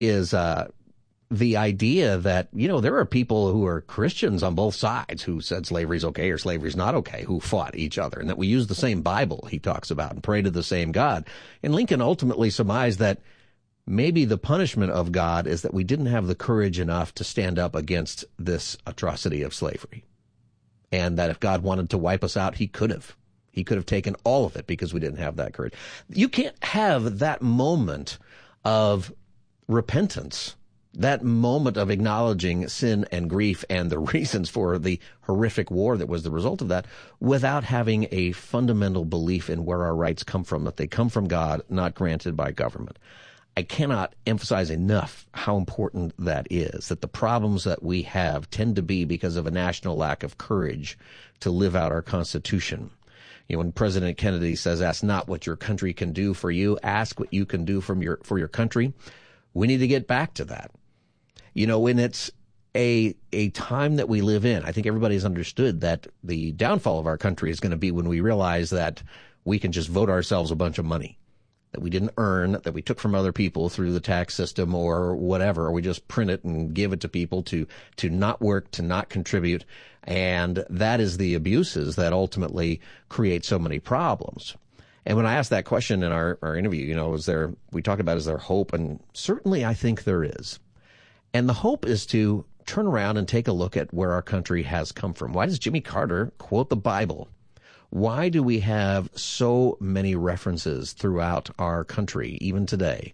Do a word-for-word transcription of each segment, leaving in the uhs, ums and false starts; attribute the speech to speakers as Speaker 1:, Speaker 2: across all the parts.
Speaker 1: is uh, the idea that, you know, there are people who are Christians on both sides who said slavery's okay or slavery's not okay, who fought each other, and that we use the same Bible he talks about and pray to the same God. And Lincoln ultimately surmised that maybe the punishment of God is that we didn't have the courage enough to stand up against this atrocity of slavery. And that if God wanted to wipe us out, he could have. He could have taken all of it because we didn't have that courage. You can't have that moment of repentance, that moment of acknowledging sin and grief and the reasons for the horrific war that was the result of that, without having a fundamental belief in where our rights come from, that they come from God, not granted by government. I cannot emphasize enough how important that is, that the problems that we have tend to be because of a national lack of courage to live out our Constitution. You know, when President Kennedy says, ask not what your country can do for you, ask what you can do from your, for your country, we need to get back to that. You know, when it's a a time that we live in, I think everybody's understood that the downfall of our country is going to be when we realize that we can just vote ourselves a bunch of money that we didn't earn, that we took from other people through the tax system or whatever, or we just print it and give it to people to to not work, to not contribute. And that is the abuses that ultimately create so many problems. And when I asked that question in our, our interview, you know, is there, we talked about, is there hope? And certainly I think there is. And the hope is to turn around and take a look at where our country has come from. Why does Jimmy Carter quote the Bible? Why do we have so many references throughout our country, even today,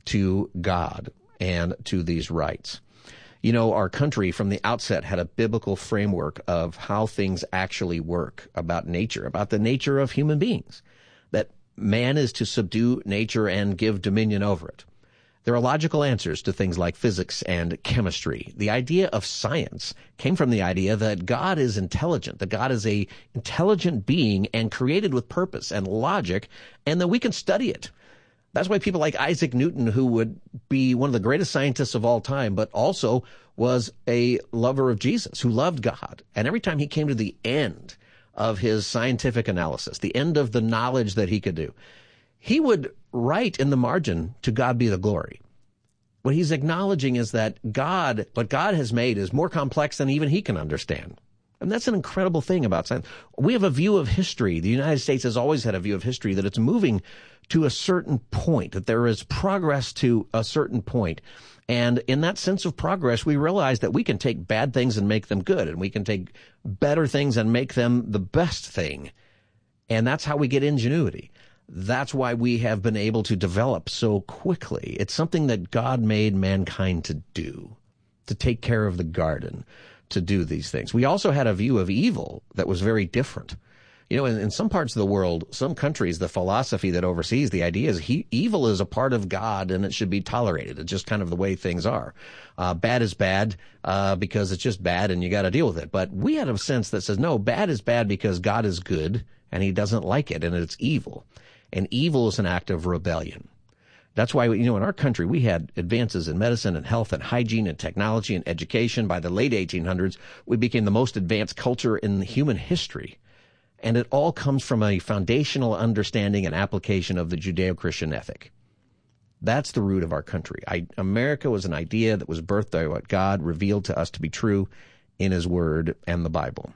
Speaker 1: to God and to these rights? You know, our country from the outset had a biblical framework of how things actually work, about nature, about the nature of human beings, that man is to subdue nature and give dominion over it. There are logical answers to things like physics and chemistry. The idea of science came from the idea that God is intelligent, that God is a intelligent being and created with purpose and logic, and that we can study it. That's why people like Isaac Newton, who would be one of the greatest scientists of all time, but also was a lover of Jesus, who loved God. And every time he came to the end of his scientific analysis, the end of the knowledge that he could do, he would write in the margin, to God be the glory. What he's acknowledging is that God, what God has made is more complex than even he can understand. And that's an incredible thing about science. We have a view of history. The United States has always had a view of history that it's moving to a certain point, that there is progress to a certain point. And in that sense of progress, we realize that we can take bad things and make them good, and we can take better things and make them the best thing. And that's how we get ingenuity. That's why we have been able to develop so quickly. It's something that God made mankind to do, to take care of the garden, to do these things. We also had a view of evil that was very different. You know, in, in some parts of the world, some countries, the philosophy that oversees the idea is he, evil is a part of God and it should be tolerated. It's just kind of the way things are. Uh, bad is bad uh, because it's just bad and you got to deal with it. But we had a sense that says, no, bad is bad because God is good and he doesn't like it and it's evil. And evil is an act of rebellion. That's why, you know, in our country, we had advances in medicine and health and hygiene and technology and education. By the late eighteen hundreds, we became the most advanced culture in human history. And it all comes from a foundational understanding and application of the Judeo-Christian ethic. That's the root of our country. I, America was an idea that was birthed by what God revealed to us to be true in his word and the Bible.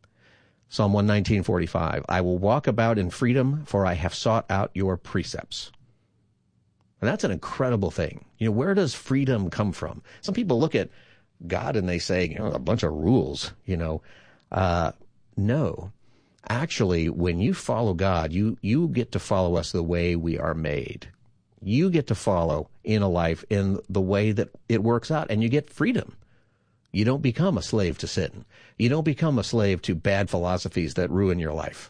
Speaker 1: Psalm one nineteen, forty-five, I will walk about in freedom, for I have sought out your precepts. And that's an incredible thing. You know, where does freedom come from? Some people look at God and they say, you know, a bunch of rules, you know. Uh, no. Actually, when you follow God, you, you get to follow us the way we are made. You get to follow in a life in the way that it works out, and you get freedom. You don't become a slave to sin. You don't become a slave to bad philosophies that ruin your life.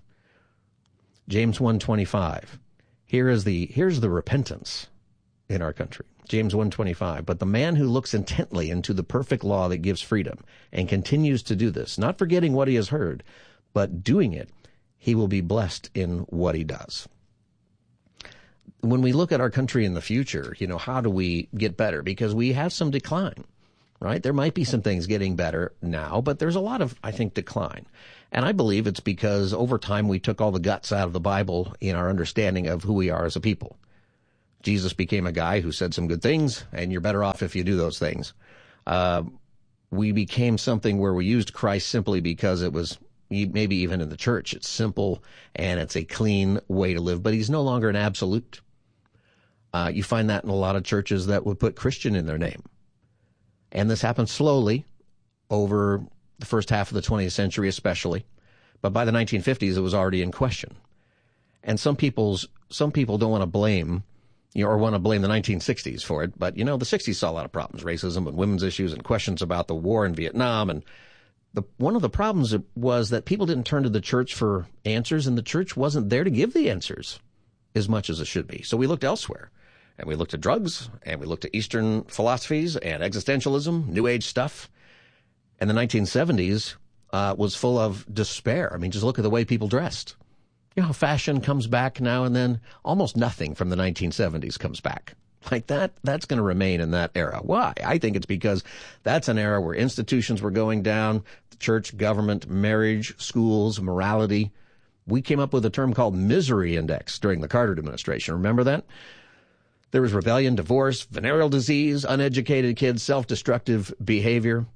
Speaker 1: James one twenty-five. Here is the here's the repentance in our country. James one twenty-five. But the man who looks intently into the perfect law that gives freedom and continues to do this, not forgetting what he has heard, but doing it, he will be blessed in what he does. When we look at our country in the future, you know, how do we get better? Because we have some decline. Right? There might be some things getting better now, but there's a lot of, I think, decline. And I believe it's because over time we took all the guts out of the Bible in our understanding of who we are as a people. Jesus became a guy who said some good things, and you're better off if you do those things. Uh, we became something where we used Christ simply because it was, maybe even in the church, it's simple and it's a clean way to live, but he's no longer an absolute. Uh, you find that in a lot of churches that would put Christian in their name. And this happened slowly over the first half of the twentieth century especially. But by the nineteen fifties, it was already in question. And some people's some people don't want to blame, you know, or want to blame the nineteen sixties for it. But, you know, the sixties saw a lot of problems, racism and women's issues and questions about the war in Vietnam. And the one of the problems was that people didn't turn to the church for answers, and the church wasn't there to give the answers as much as it should be. So we looked elsewhere. And we looked at drugs, and we looked at Eastern philosophies and existentialism, New Age stuff. And the nineteen seventies uh, was full of despair. I mean, just look at the way people dressed. You know how fashion comes back now and then? Almost nothing from the nineteen seventies comes back. Like that, that's going to remain in that era. Why? I think it's because that's an era where institutions were going down, the church, government, marriage, schools, morality. We came up with a term called misery index during the Carter administration. Remember that? There was rebellion, divorce, venereal disease, uneducated kids, self-destructive behavior.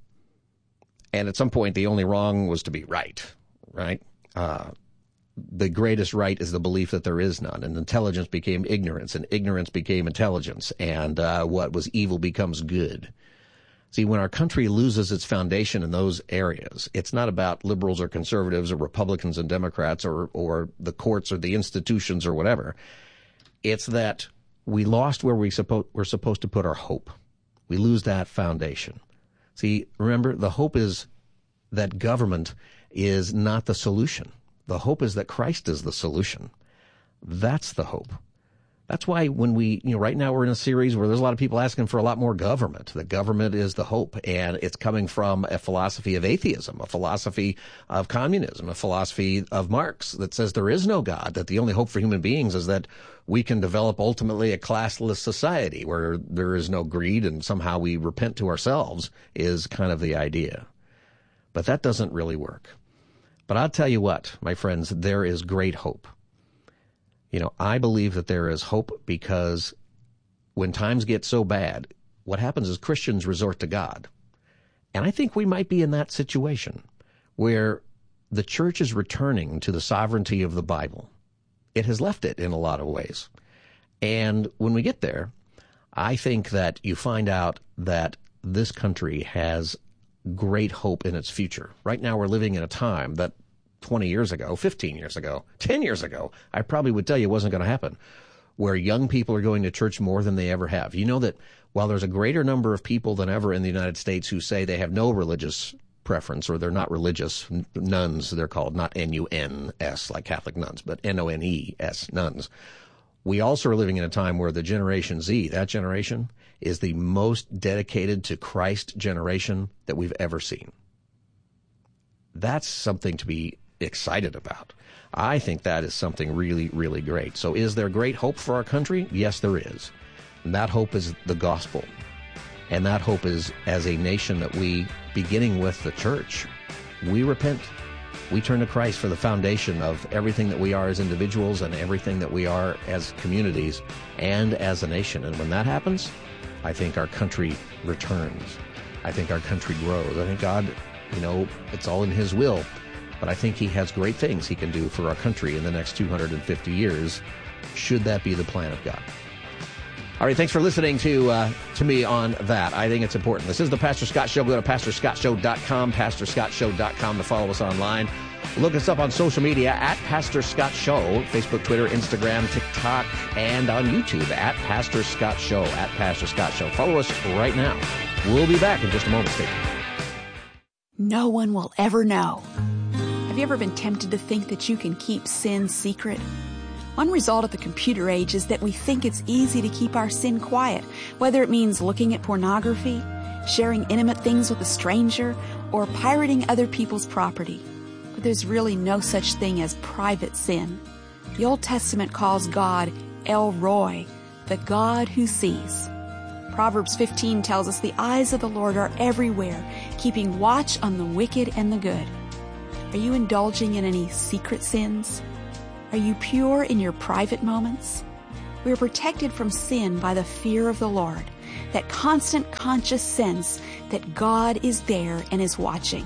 Speaker 1: And at some point, the only wrong was to be right, right? Uh, the greatest right is the belief that there is none. And intelligence became ignorance, and ignorance became intelligence. And uh, what was evil becomes good. See, when our country loses its foundation in those areas, it's not about liberals or conservatives or Republicans and Democrats or, or the courts or the institutions or whatever. It's that we lost where we suppo- we're supposed to put our hope. We lose that foundation. See, remember, the hope is that government is not the solution. The hope is that Christ is the solution. That's the hope. That's why when we, you know, right now we're in a series where there's a lot of people asking for a lot more government. The government is the hope, and it's coming from a philosophy of atheism, a philosophy of communism, a philosophy of Marx that says there is no God, that the only hope for human beings is that we can develop ultimately a classless society where there is no greed and somehow we repent to ourselves is kind of the idea. But that doesn't really work. But I'll tell you what, my friends, there is great hope. You know, I believe that there is hope because when times get so bad, what happens is Christians resort to God. And I think we might be in that situation where the church is returning to the sovereignty of the Bible. It has left it in a lot of ways. And when we get there, I think that you find out that this country has great hope in its future. Right now we're living in a time that twenty years ago, fifteen years ago, ten years ago, I probably would tell you it wasn't going to happen, where young people are going to church more than they ever have. You know that while there's a greater number of people than ever in the United States who say they have no religious preference or they're not religious, nuns they're called, not N U N S like Catholic nuns, but N O N E S, nuns. We also are living in a time where the Generation Z, that generation, is the most dedicated to Christ generation that we've ever seen. That's something to be excited about. I think that is something really, really great. So is there great hope for our country? Yes, there is. And that hope is the gospel. And that hope is as a nation that we, beginning with the church, we repent. We turn to Christ for the foundation of everything that we are as individuals and everything that we are as communities and as a nation. And when that happens, I think our country returns. I think our country grows. I think God, you know, it's all in His will. But I think He has great things He can do for our country in the next two hundred fifty years, should that be the plan of God. All right, thanks for listening to uh, to me on that. I think it's important. This is the Pastor Scott Show. Go to pastor scott show dot com, pastor scott show dot com to follow us online. Look us up on social media at Pastor Scott Show, Facebook, Twitter, Instagram, TikTok, and on YouTube at Pastor Scott Show, at Pastor Scott Show. Follow us right now. We'll be back in just a moment. Stay tuned.
Speaker 2: No one will ever know. Have you ever been tempted to think that you can keep sin secret? One result of the computer age is that we think it's easy to keep our sin quiet, whether it means looking at pornography, sharing intimate things with a stranger, or pirating other people's property. But there's really no such thing as private sin. The Old Testament calls God El Roi, the God who sees. Proverbs fifteen tells us the eyes of the Lord are everywhere, keeping watch on the wicked and the good. Are you indulging in any secret sins? Are you pure in your private moments? We are protected from sin by the fear of the Lord, that constant conscious sense that God is there and is watching.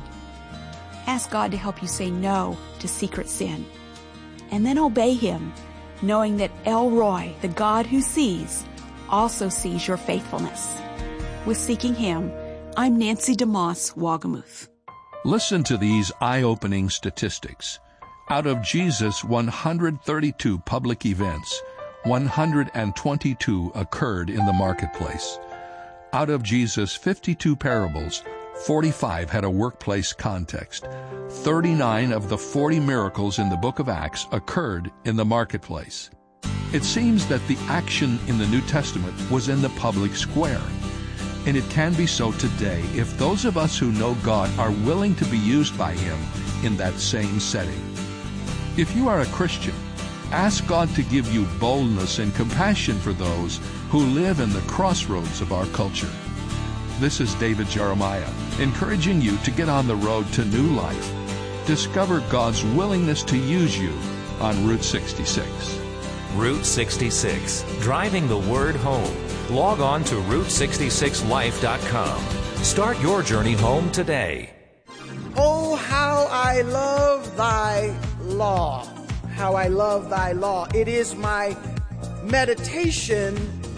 Speaker 2: Ask God to help you say no to secret sin, and then obey Him, knowing that El Roi, the God who sees, also sees your faithfulness. With Seeking Him, I'm Nancy DeMoss Wagamuth.
Speaker 3: Listen to these eye-opening statistics. Out of Jesus' one hundred thirty-two public events, one hundred twenty-two occurred in the marketplace. Out of Jesus' fifty-two parables, forty-five had a workplace context. thirty-nine of the forty miracles in the book of Acts occurred in the marketplace. It seems that the action in the New Testament was in the public square. And it can be so today if those of us who know God are willing to be used by Him in that same setting. If you are a Christian, ask God to give you boldness and compassion for those who live in the crossroads of our culture. This is David Jeremiah, encouraging you to get on the road to new life. Discover God's willingness to use you on Route sixty-six.
Speaker 4: Route sixty-six, driving the word home. Log on to route sixty-six life dot com. Start your journey home today.
Speaker 5: Oh, how I love thy law. How I love thy law. It is my meditation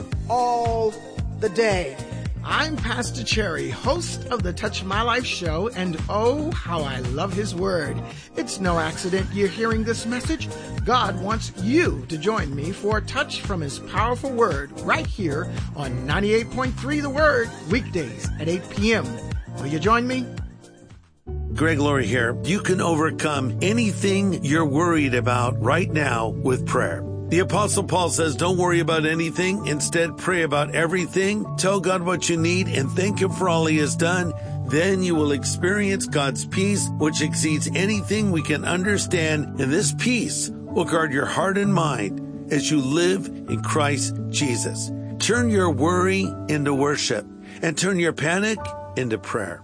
Speaker 5: all the day.
Speaker 6: I'm Pastor Cherry, host of the Touch My Life show, and oh, how I love His Word. It's no accident you're hearing this message. God wants you to join me for a touch from His powerful Word right here on ninety-eight point three The Word, weekdays at eight p.m. Will you join me?
Speaker 7: Greg Laurie here. You can overcome anything you're worried about right now with prayer. The Apostle Paul says, don't worry about anything. Instead, pray about everything. Tell God what you need and thank Him for all He has done. Then you will experience God's peace, which exceeds anything we can understand. And this peace will guard your heart and mind as you live in Christ Jesus. Turn your worry into worship and turn your panic into prayer.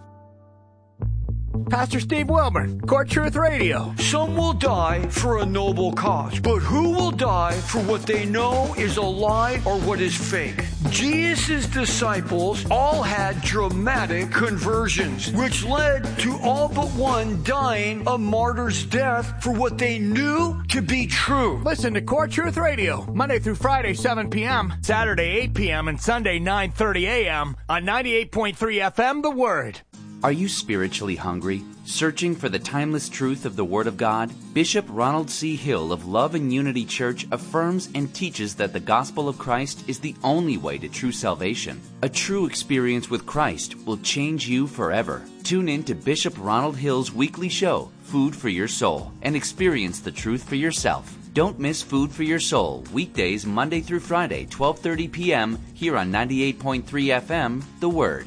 Speaker 8: Pastor Steve Wilburn, Core Truth Radio.
Speaker 9: Some will die for a noble cause, but who will die for what they know is a lie or what is fake? Jesus' disciples all had dramatic conversions, which led to all but one dying a martyr's death for what they knew to be true.
Speaker 8: Listen to Core Truth Radio, Monday through Friday, seven p.m., Saturday, eight p.m., and Sunday, nine thirty a.m. on ninety-eight point three F M, The Word.
Speaker 10: Are you spiritually hungry, searching for the timeless truth of the Word of God? Bishop Ronald C. Hill of Love and Unity Church affirms and teaches that the gospel of Christ is the only way to true salvation. A true experience with Christ will change you forever. Tune in to Bishop Ronald Hill's weekly show, Food for Your Soul, and experience the truth for yourself. Don't miss Food for Your Soul, weekdays Monday through Friday, twelve thirty p.m., here on ninety-eight point three F M, The Word.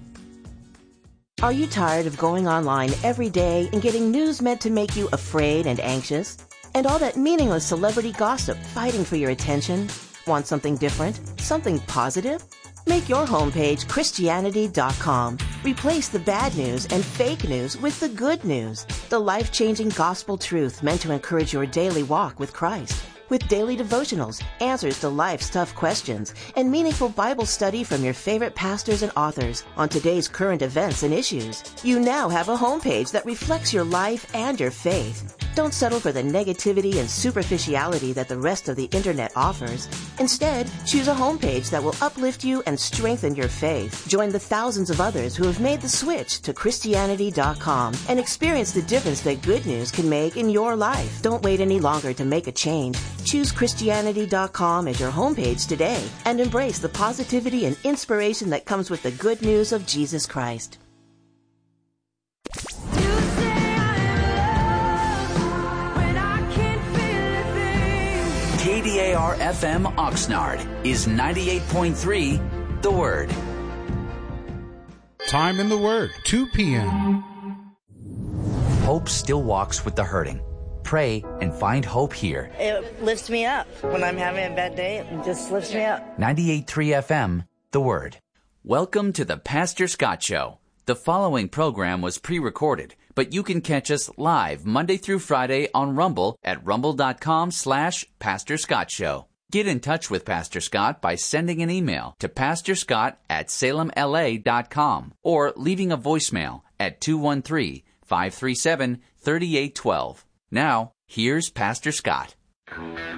Speaker 11: Are you tired of going online every day and getting news meant to make you afraid and anxious? And all that meaningless celebrity gossip fighting for your attention? Want something different? Something positive? Make your homepage Christianity dot com. Replace the bad news and fake news with the good news. The life-changing gospel truth meant to encourage your daily walk with Christ. With daily devotionals, answers to life's tough questions, and meaningful Bible study from your favorite pastors and authors on today's current events and issues. You now have a homepage that reflects your life and your faith. Don't settle for the negativity and superficiality that the rest of the internet offers. Instead, choose a homepage that will uplift you and strengthen your faith. Join the thousands of others who have made the switch to Christianity dot com and experience the difference that good news can make in your life. Don't wait any longer to make a change. Choose Christianity dot com as your homepage today and embrace the positivity and inspiration that comes with the good news of Jesus Christ.
Speaker 10: K D A R F M Oxnard is ninety-eight point three The Word.
Speaker 12: Time in the Word, two p.m.
Speaker 10: Hope still walks with the hurting. Pray and find hope here.
Speaker 13: It lifts me up. When I'm having a bad day, it just lifts me up.
Speaker 10: ninety-eight point three F M, The Word. Welcome to the Pastor Scott Show. The following program was pre-recorded, but you can catch us live Monday through Friday on Rumble at rumble dot com slash Pastor Scott Show. Get in touch with Pastor Scott by sending an email to pastorscott at salem l a dot com or leaving a voicemail at two one three, five three seven, three eight one two. Now, here's Pastor Scott.